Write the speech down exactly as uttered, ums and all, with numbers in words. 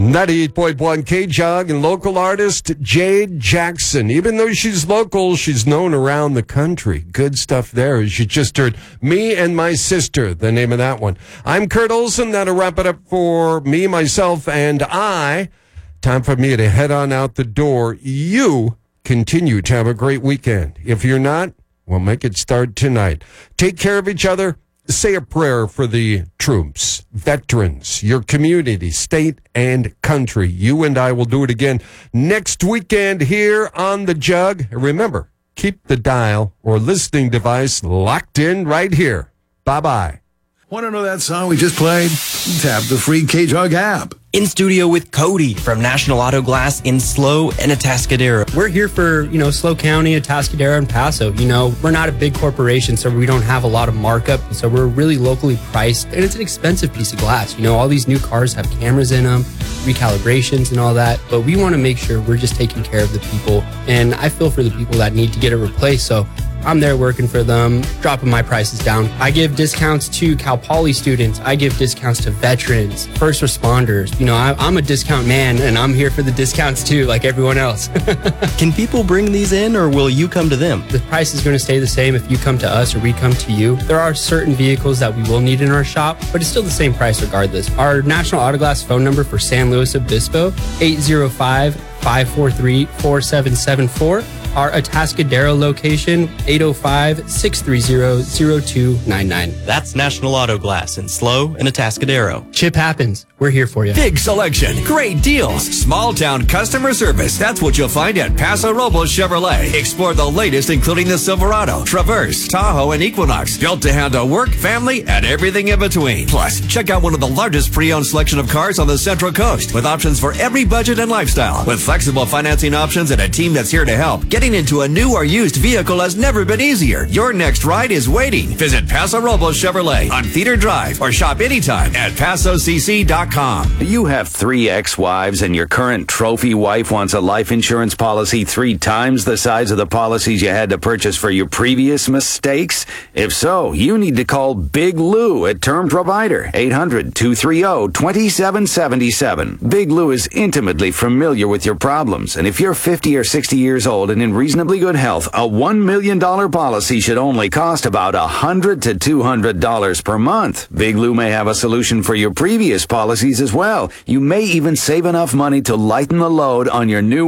ninety-eight point one K-Jug and local artist Jade Jackson. Even though she's local, she's known around the country. Good stuff there. As you just heard, Me and My Sister, the name of that one. I'm Kurt Olson. That'll wrap it up for me, myself, and I. Time for me to head on out the door. You continue to have a great weekend. If you're not, we'll make it start tonight. Take care of each other. Say a prayer for the troops, veterans, your community, state, and country. You and I will do it again next weekend here on The Jug. Remember, keep the dial or listening device locked in right here. Bye-bye. Want to know that song we just played? Tap the free K-Jug app. In studio with Cody from National Auto Glass in SLO and Atascadero. We're here for, you know, SLO County, Atascadero, and Paso. You know, we're not a big corporation, so we don't have a lot of markup. So we're really locally priced, and it's an expensive piece of glass. You know, all these new cars have cameras in them, recalibrations and all that, but we want to make sure we're just taking care of the people. And I feel for the people that need to get it replaced, so I'm there working for them, dropping my prices down. I give discounts to Cal Poly students. I give discounts to veterans, first responders. You know, I, I'm a discount man, and I'm here for the discounts too, like everyone else. Can people bring these in, or will you come to them? The price is going to stay the same if you come to us or we come to you. There are certain vehicles that we will need in our shop, but it's still the same price regardless. Our National Auto Glass phone number for San Luis Obispo, eight zero five, five four three, four seven seven four. Our Atascadero location, eight oh five, six three zero, zero two nine nine. That's National Auto Glass in SLO and Atascadero. Chip happens. We're here for you. Big selection, great deals, small town customer service. That's what you'll find at Paso Robles Chevrolet. Explore the latest, including the Silverado, Traverse, Tahoe, and Equinox. Built to handle work, family, and everything in between. Plus, check out one of the largest pre-owned selection of cars on the Central Coast, with options for every budget and lifestyle. With flexible financing options and a team that's here to help, getting into a new or used vehicle has never been easier. Your next ride is waiting. Visit Paso Robles Chevrolet on Theater Drive or shop anytime at paso c c dot com. You have three ex-wives and your current trophy wife wants a life insurance policy three times the size of the policies you had to purchase for your previous mistakes? If so, you need to call Big Lou at Term Provider, eight hundred, two three zero, two seven seven seven. Big Lou is intimately familiar with your problems, and if you're fifty or sixty years old and in reasonably good health, a one million dollars policy should only cost about one hundred to two hundred dollars per month. Big Lou may have a solution for your previous policies as well. You may even save enough money to lighten the load on your new